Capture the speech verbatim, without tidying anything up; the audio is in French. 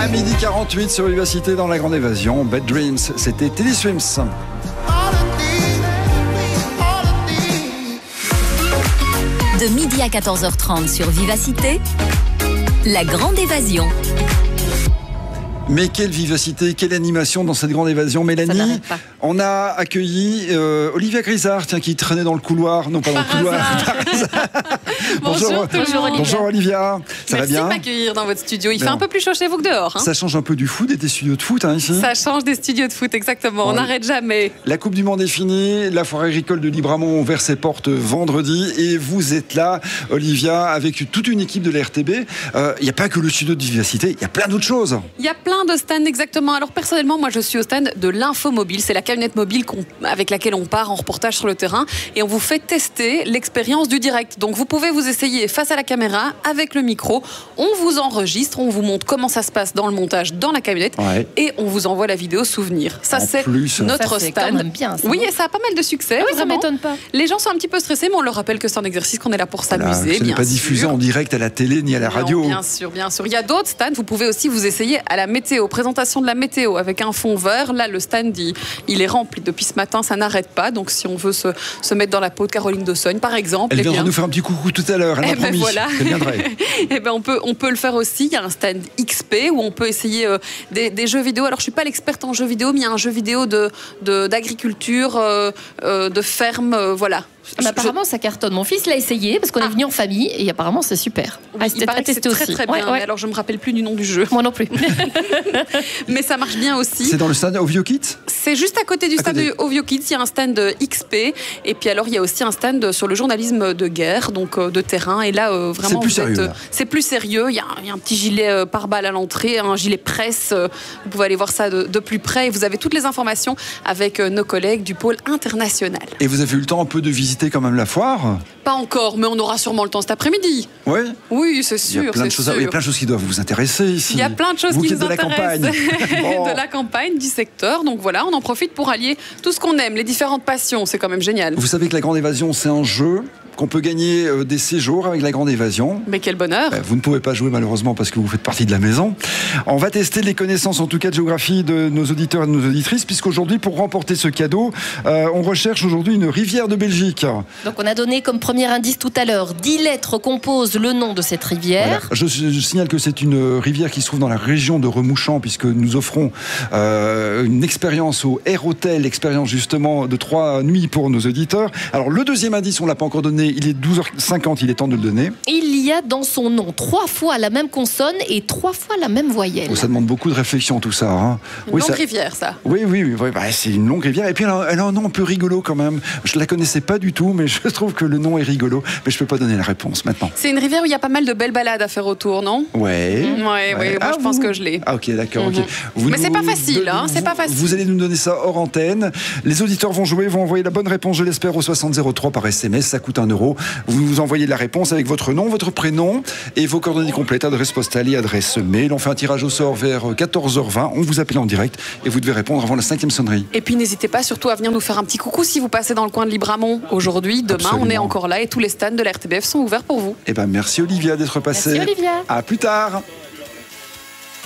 À midi quarante-huit sur Vivacité dans la Grande Évasion, Bad Dreams, c'était Teddy Swims. De midi à quatorze heures trente sur Vivacité, la Grande Évasion. Mais quelle vivacité, quelle animation dans cette Grande Évasion, Mélanie. On a accueilli euh, Olivia Grisard, tiens, qui traînait dans le couloir. Non, pas dans Par le couloir. Bonjour, bonjour, bonjour Olivia. Bonjour Olivia. Ça Merci va bien de m'accueillir dans votre studio. Il non. fait un peu plus chaud chez vous que dehors. Hein. Ça change un peu du foot et des studios de foot hein, ici. Ça change des studios de foot, exactement. Ouais. On n'arrête jamais. La Coupe du Monde est finie. La foire agricole de Libramont a ouvert ses portes vendredi. Et vous êtes là, Olivia, avec toute une équipe de la R T B. Il euh, n'y a pas que le studio de Vivacité, il y a plein d'autres choses. Il y a plein de stands, exactement. Alors personnellement, moi je suis au stand de l'Infomobile. C'est la camionnette mobile qu'on, avec laquelle on part en reportage sur le terrain. Et on vous fait tester l'expérience du direct. Donc vous pouvez vous essayer face à la caméra, avec le micro. On vous enregistre, on vous montre comment ça se passe dans le montage, dans la camionnette. Ouais. Et on vous envoie la vidéo souvenir. Ça, en c'est plus, notre ça, c'est stand. Quand même bien, ça, oui, et ça a pas mal de succès. Ah oui, ça m'étonne pas. Les gens sont un petit peu stressés, mais on leur rappelle que c'est un exercice, qu'on est là pour s'amuser. Ce n'est pas diffusé en direct à la télé ni à la radio. Non, bien sûr, bien sûr. Il y a d'autres stands. Vous pouvez aussi vous essayer à la météo, présentation de la météo avec un fond vert. Là, le stand, il, il est rempli depuis ce matin, ça n'arrête pas. Donc, si on veut se, se mettre dans la peau de Caroline Dossogne, par exemple. Elle eh viendra bien... nous faire un petit coucou tout à l'heure. Elle m'a promis. Voilà. Elle viendrait. Eh ben, on peut, on peut le faire aussi. Il y a un stand X P où on peut essayer euh, des, des jeux vidéo. Alors, je suis pas l'experte en jeux vidéo, mais il y a un jeu vidéo de, de, d'agriculture, euh, euh, de ferme, euh, voilà. Mais apparemment, ça cartonne. Mon fils l'a essayé parce qu'on ah. est venu en famille et apparemment, c'est super. Oui, ah, il paraît que c'est très, aussi. très bien. Ouais, ouais. Mais alors, je me rappelle plus du nom du jeu. Moi non plus. Mais ça marche bien aussi. C'est dans le stand Ovio Kids ? C'est juste à côté du stade de Ovio Kids. Il y a un stand X P. Et puis alors, il y a aussi un stand sur le journalisme de guerre, donc de terrain. Et là, euh, vraiment, c'est plus sérieux. Êtes, c'est plus sérieux. Il y, a, il y a un petit gilet euh, pare-balles à l'entrée, un gilet presse. Euh, vous pouvez aller voir ça de, de plus près. Et vous avez toutes les informations avec euh, nos collègues du pôle international. Et vous avez eu le temps un peu de visiter quand même la foire ? Pas encore, mais on aura sûrement le temps cet après-midi. Oui. Oui, c'est sûr. Il y a plein, c'est de, choses sûr. À, il y a plein de choses qui doivent vous intéresser ici. Il y a plein de choses vous qui qui nous êtes de intéressent. La campagne. Bon. De la campagne, du secteur. Donc voilà, on en profite pour allier tout ce qu'on aime, les différentes passions. C'est quand même génial. Vous savez que la Grande Évasion, c'est un jeu qu'on peut gagner euh, des séjours avec la Grande Évasion. Mais quel bonheur. Ben, vous ne pouvez pas jouer malheureusement parce que vous faites partie de la maison. On va tester les connaissances en tout cas de géographie de nos auditeurs et de nos auditrices, puisqu'aujourd'hui pour remporter ce cadeau, euh, on recherche aujourd'hui une rivière de Belgique. Donc on a donné comme premier indice tout à l'heure, dix lettres composent le nom de cette rivière. Voilà. Je, je signale que c'est une rivière qui se trouve dans la région de Remouchamp, puisque nous offrons euh, une expérience au Air Hotel, expérience justement de trois nuits pour nos auditeurs. Alors le deuxième indice, on ne l'a pas encore donné. Il est douze heures cinquante, il est temps de le donner. Il y a dans son nom trois fois la même consonne et trois fois la même voyelle. Oh, ça demande beaucoup de réflexion tout ça. Hein. Une oui, longue ça... rivière, ça. Oui, oui, oui, oui bah, c'est une longue rivière. Et puis elle a, elle a un nom un peu rigolo quand même. Je ne la connaissais pas du tout, mais je trouve que le nom est rigolo. Mais je ne peux pas donner la réponse maintenant. C'est une rivière où il y a pas mal de belles balades à faire autour, non ? Ouais. Mmh, ouais, ouais. ouais. Ah, moi je vous... pense que je l'ai. Ah ok, d'accord. Mmh. Okay. Vous mais nous... c'est pas facile, hein, vous, c'est pas facile. Vous allez nous donner ça hors antenne. Les auditeurs vont jouer, vont envoyer la bonne réponse, je l'espère, au soixante zéro trois par S M S. Ça coûte un euro. Vous vous envoyez la réponse avec votre nom, votre prénom et vos coordonnées complètes, adresse postale et adresse mail. On fait un tirage au sort vers quatorze heures vingt. On vous appelle en direct et vous devez répondre avant la cinquième sonnerie. Et puis n'hésitez pas surtout à venir nous faire un petit coucou si vous passez dans le coin de Libramont aujourd'hui, demain. Absolument. On est encore là et tous les stands de la R T B F sont ouverts pour vous. Eh ben merci Olivia d'être passée. Merci Olivia. À plus tard.